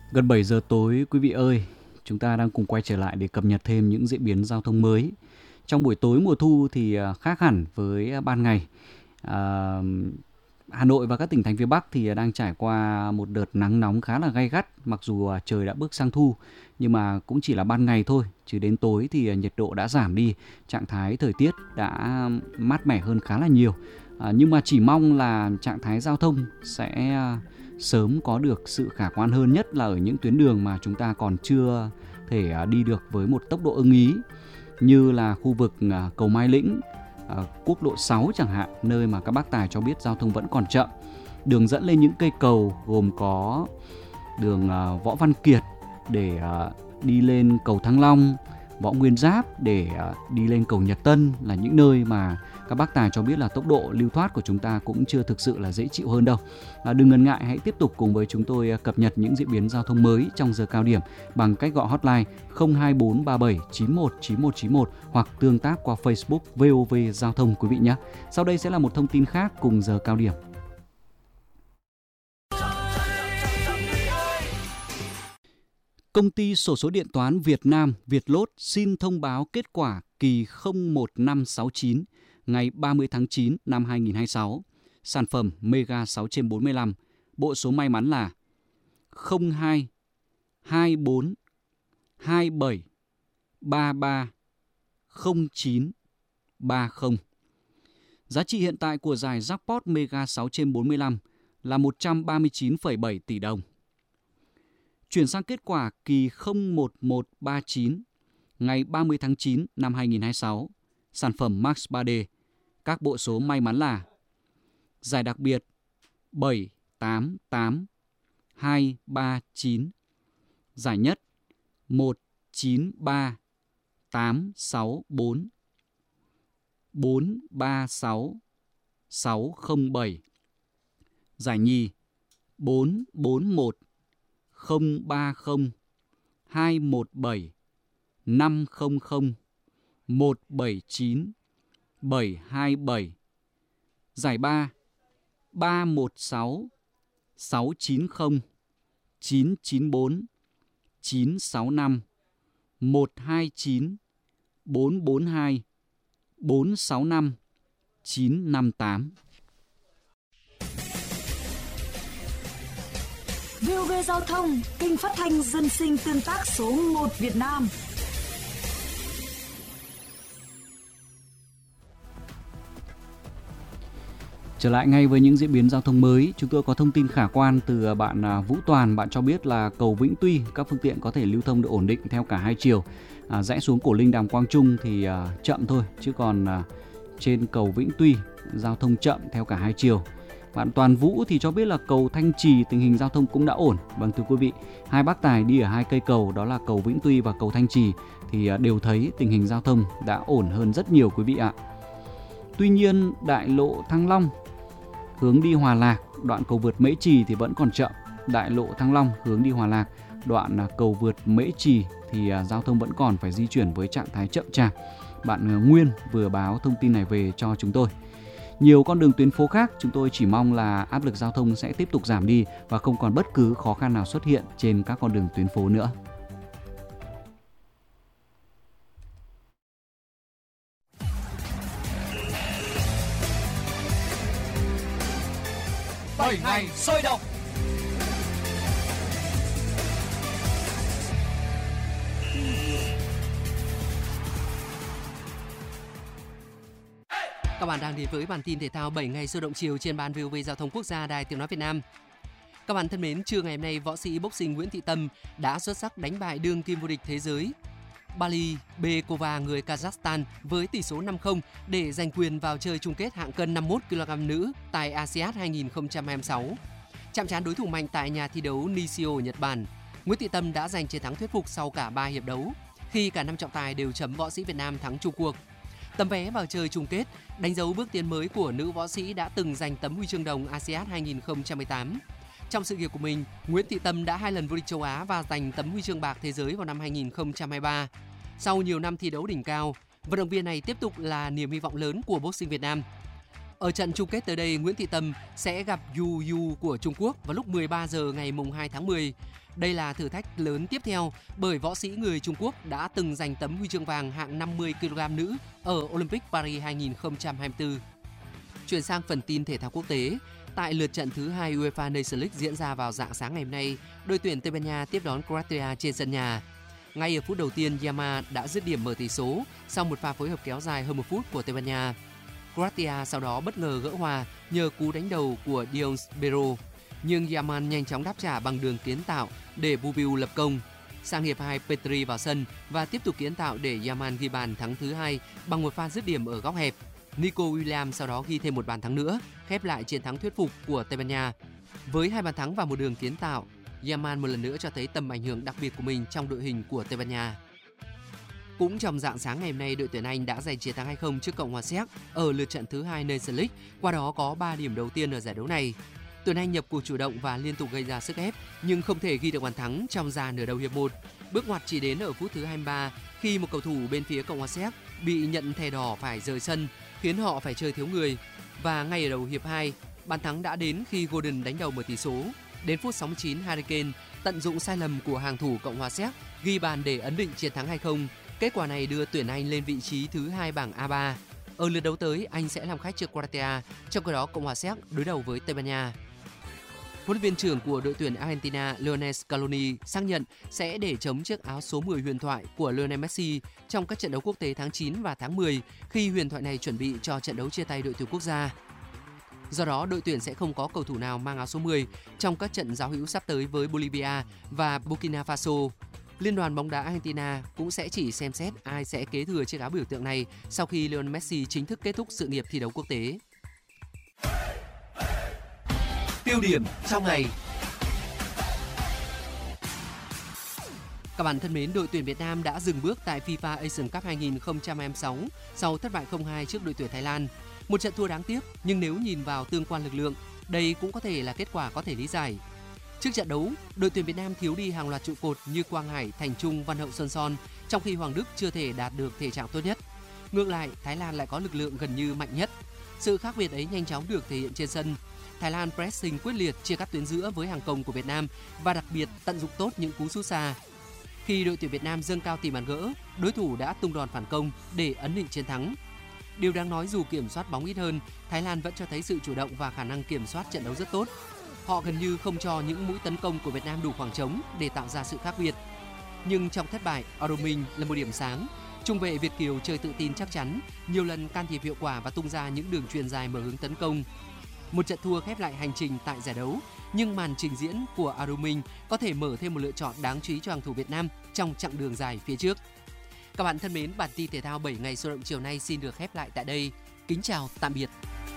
Gần 7 giờ tối, quý vị ơi, chúng ta đang cùng quay trở lại để cập nhật thêm những diễn biến giao thông mới. Trong buổi tối mùa thu thì khác hẳn với ban ngày. À, Hà Nội và các tỉnh thành phía Bắc thì đang trải qua một đợt nắng nóng khá là gay gắt, mặc dù trời đã bước sang thu, nhưng mà cũng chỉ là ban ngày thôi, chứ đến tối thì nhiệt độ đã giảm đi, trạng thái thời tiết đã mát mẻ hơn khá là nhiều. Nhưng mà chỉ mong là trạng thái giao thông sẽ sớm có được sự khả quan hơn, nhất là ở những tuyến đường mà chúng ta còn chưa thể đi được với một tốc độ ưng ý, như là khu vực cầu Mai Lĩnh, quốc lộ 6 chẳng hạn, nơi mà các bác tài cho biết giao thông vẫn còn chậm. Đường dẫn lên những cây cầu gồm có đường Võ Văn Kiệt để đi lên cầu Thăng Long, Võ Nguyên Giáp để đi lên cầu Nhật Tân, là những nơi mà các bác tài cho biết là tốc độ lưu thoát của chúng ta cũng chưa thực sự là dễ chịu hơn đâu. Đừng ngần ngại, hãy tiếp tục cùng với chúng tôi cập nhật những diễn biến giao thông mới trong giờ cao điểm bằng cách gọi hotline 02437 91 91 91 hoặc tương tác qua Facebook VOV Giao thông quý vị nhé. Sau đây sẽ là một thông tin khác cùng giờ cao điểm. Công ty sổ số điện toán Việt Nam Vietlott xin thông báo kết quả kỳ 01569 ngày 30 tháng 9 năm 2026. Sản phẩm Mega 6/45, bộ số may mắn là 02 24 27 33 09 30. Giá trị hiện tại của giải jackpot Mega 6/45 là 139,7 tỷ đồng. Chuyển sang kết quả kỳ 01139 ngày 30 tháng 9 năm 2026, sản phẩm Max 3D. Các bộ số may mắn là giải đặc biệt 788 239, giải nhất 193 864 436 607, giải nhì 441 030 217 500 179 727, giải ba 316 690 994 965 129 442 465 958. VOV Giao thông, kênh phát thanh dân sinh tương tác số 1 Việt Nam. Trở lại ngay với những diễn biến giao thông mới, chúng tôi có thông tin khả quan từ bạn Vũ Toàn. Bạn cho biết là cầu Vĩnh Tuy, các phương tiện có thể lưu thông được ổn định theo cả hai chiều. Rẽ xuống Cổ Linh Đàm Quang Trung thì chậm thôi, chứ còn trên cầu Vĩnh Tuy giao thông chậm theo cả hai chiều. Bạn Toàn Vũ thì cho biết là cầu Thanh Trì tình hình giao thông cũng đã ổn. Vâng thưa quý vị, hai bác tài đi ở hai cây cầu, đó là cầu Vĩnh Tuy và cầu Thanh Trì, thì đều thấy tình hình giao thông đã ổn hơn rất nhiều quý vị ạ. Tuy nhiên, đại lộ Thăng Long hướng đi Hòa Lạc, đoạn cầu vượt Mễ Trì thì vẫn còn chậm. Đại lộ Thăng Long hướng đi Hòa Lạc, đoạn cầu vượt Mễ Trì thì giao thông vẫn còn phải di chuyển với trạng thái chậm chạp. Bạn Nguyên vừa báo thông tin này về cho chúng tôi. Nhiều con đường tuyến phố khác, chúng tôi chỉ mong là áp lực giao thông sẽ tiếp tục giảm đi và không còn bất cứ khó khăn nào xuất hiện trên các con đường tuyến phố nữa. Bảy ngày sôi động. Các bạn đang đến với bản tin thể thao 7 ngày sôi động chiều trên ban VOV Giao thông Quốc gia Đài Tiếng nói Việt Nam. Các bạn thân mến, trưa ngày hôm nay, võ sĩ boxing Nguyễn Thị Tâm đã xuất sắc đánh bại đương kim vô địch thế giới Bali Bekova người Kazakhstan với tỷ số 5-0 để giành quyền vào chơi chung kết hạng cân 51 kg nữ tại ASEAN 2026. Chạm trán đối thủ mạnh tại nhà thi đấu Nishio, Nhật Bản, Nguyễn Thị Tâm đã giành chiến thắng thuyết phục sau cả 3 hiệp đấu, khi cả 5 trọng tài đều chấm võ sĩ Việt Nam thắng chung cuộc. Tấm vé vào chơi chung kết đánh dấu bước tiến mới của nữ võ sĩ đã từng giành tấm huy chương đồng ASEAN 2018. Trong sự nghiệp của mình, Nguyễn Thị Tâm đã 2 lần vô địch châu Á và giành tấm huy chương bạc thế giới vào năm 2023. Sau nhiều năm thi đấu đỉnh cao, vận động viên này tiếp tục là niềm hy vọng lớn của boxing Việt Nam. Ở trận chung kết tới đây, Nguyễn Thị Tâm sẽ gặp Yu Yu của Trung Quốc vào lúc 13 giờ ngày 2 tháng 10. Đây là thử thách lớn tiếp theo bởi võ sĩ người Trung Quốc đã từng giành tấm huy chương vàng hạng 50 kg nữ ở Olympic Paris 2024. Chuyển sang phần tin thể thao quốc tế, tại lượt trận thứ 2 UEFA Nations League diễn ra vào rạng sáng ngày hôm nay, đội tuyển Tây Ban Nha tiếp đón Croatia trên sân nhà. Ngay ở phút đầu tiên, Yamal đã dứt điểm mở tỷ số sau một pha phối hợp kéo dài hơn 1 phút của Tây Ban Nha. Croatia sau đó bất ngờ gỡ hòa nhờ cú đánh đầu của Dion Bero, nhưng Yamal nhanh chóng đáp trả bằng đường kiến tạo để Bubiu lập công. Sang hiệp 2, Petri vào sân và tiếp tục kiến tạo để Yamal ghi bàn thắng thứ 2 bằng một pha dứt điểm ở góc hẹp. Nico Williams sau đó ghi thêm một bàn thắng nữa, khép lại chiến thắng thuyết phục của Tây Ban Nha. Với 2 bàn thắng và một đường kiến tạo, Yamal một lần nữa cho thấy tầm ảnh hưởng đặc biệt của mình trong đội hình của Tây Ban Nha. Cũng trong rạng sáng ngày hôm nay, đội tuyển Anh đã giành chiến thắng 2-0 trước Cộng hòa Séc ở lượt trận thứ 2 Nations League, qua đó có 3 điểm đầu tiên ở giải đấu này. Tuyển Anh nhập cuộc chủ động và liên tục gây ra sức ép, nhưng không thể ghi được bàn thắng trong ra nửa đầu hiệp 1. Bước ngoặt chỉ đến ở phút thứ 23 khi một cầu thủ bên phía Cộng hòa Séc bị nhận thẻ đỏ phải rời sân, khiến họ phải chơi thiếu người. Và ngay ở đầu hiệp 2, bàn thắng đã đến khi Gordon đánh đầu mở tỷ số. Đến phút 69, Harry Kane tận dụng sai lầm của hàng thủ Cộng hòa Séc ghi bàn để ấn định chiến thắng 2-0. Kết quả này đưa tuyển Anh lên vị trí thứ 2 bảng A3. Ở lượt đấu tới, Anh sẽ làm khách trước Croatia, trong khi đó Cộng hòa Séc đối đầu với Tây Ban Nha. Huấn luyện viên trưởng của đội tuyển Argentina Lionel Scaloni xác nhận sẽ để trống chiếc áo số 10 huyền thoại của Lionel Messi trong các trận đấu quốc tế tháng 9 và tháng 10 khi huyền thoại này chuẩn bị cho trận đấu chia tay đội tuyển quốc gia. Do đó, đội tuyển sẽ không có cầu thủ nào mang áo số 10 trong các trận giao hữu sắp tới với Bolivia và Burkina Faso. Liên đoàn bóng đá Argentina cũng sẽ chỉ xem xét ai sẽ kế thừa chiếc áo biểu tượng này sau khi Lionel Messi chính thức kết thúc sự nghiệp thi đấu quốc tế. Tiêu điểm trong ngày. Các bạn thân mến, đội tuyển Việt Nam đã dừng bước tại FIFA Asian Cup 2026 sau thất bại 0-2 trước đội tuyển Thái Lan. Một trận thua đáng tiếc, nhưng nếu nhìn vào tương quan lực lượng, đây cũng có thể là kết quả có thể lý giải. Trước trận đấu, đội tuyển Việt Nam thiếu đi hàng loạt trụ cột như Quang Hải, Thành Trung, Văn Hậu, Xuân Son, trong khi Hoàng Đức chưa thể đạt được thể trạng tốt nhất. Ngược lại, Thái Lan lại có lực lượng gần như mạnh nhất. Sự khác biệt ấy nhanh chóng được thể hiện trên sân. Thái Lan pressing quyết liệt chia cắt tuyến giữa với hàng công của Việt Nam và đặc biệt tận dụng tốt những cú sút xa. Khi đội tuyển Việt Nam dâng cao tìm bàn gỡ, đối thủ đã tung đòn phản công để ấn định chiến thắng. Điều đáng nói, dù kiểm soát bóng ít hơn, Thái Lan vẫn cho thấy sự chủ động và khả năng kiểm soát trận đấu rất tốt. Họ gần như không cho những mũi tấn công của Việt Nam đủ khoảng trống để tạo ra sự khác biệt. Nhưng trong thất bại, Aroming là một điểm sáng. Trung vệ Việt kiều chơi tự tin chắc chắn, nhiều lần can thiệp hiệu quả và tung ra những đường chuyền dài mở hướng tấn công. Một trận thua khép lại hành trình tại giải đấu, nhưng màn trình diễn của Aroming có thể mở thêm một lựa chọn đáng chú ý cho hàng thủ Việt Nam trong chặng đường dài phía trước. Các bạn thân mến, bản tin thể thao 7 ngày sôi động chiều nay xin được khép lại tại đây. Kính chào, tạm biệt.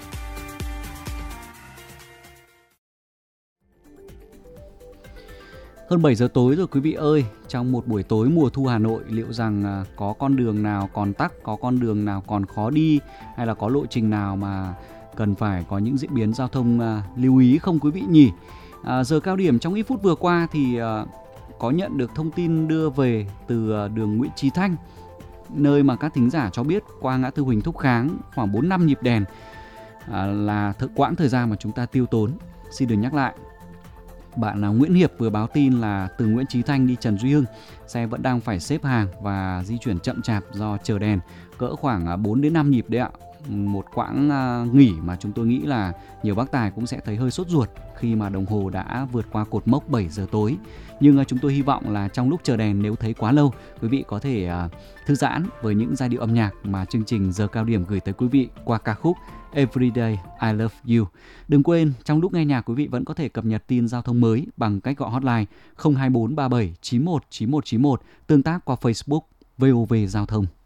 Hơn 7 giờ tối rồi quý vị ơi, trong một buổi tối mùa thu Hà Nội, liệu rằng có con đường nào còn tắc, có con đường nào còn khó đi, hay là có lộ trình nào mà cần phải có những diễn biến giao thông lưu ý không quý vị nhỉ? Giờ cao điểm trong ít phút vừa qua thì có nhận được thông tin đưa về từ đường Nguyễn Chí Thanh, nơi mà các thính giả cho biết qua ngã tư Huỳnh Thúc Kháng khoảng 4-5 nhịp đèn là quãng thời gian mà chúng ta tiêu tốn. Xin được nhắc lại, bạn Nguyễn Hiệp vừa báo tin là từ Nguyễn Chí Thanh đi Trần Duy Hưng, xe vẫn đang phải xếp hàng và di chuyển chậm chạp do chờ đèn, cỡ khoảng 4-5 nhịp đấy ạ. Một quãng nghỉ mà chúng tôi nghĩ là nhiều bác tài cũng sẽ thấy hơi sốt ruột khi mà đồng hồ đã vượt qua cột mốc 7 giờ tối. Nhưng chúng tôi hy vọng là trong lúc chờ đèn, nếu thấy quá lâu, quý vị có thể thư giãn với những giai điệu âm nhạc mà chương trình Giờ Cao Điểm gửi tới quý vị qua ca khúc Everyday I Love You. Đừng quên, trong lúc nghe nhạc, quý vị vẫn có thể cập nhật tin giao thông mới bằng cách gọi hotline 02437 91 9191, tương tác qua Facebook VOV Giao thông.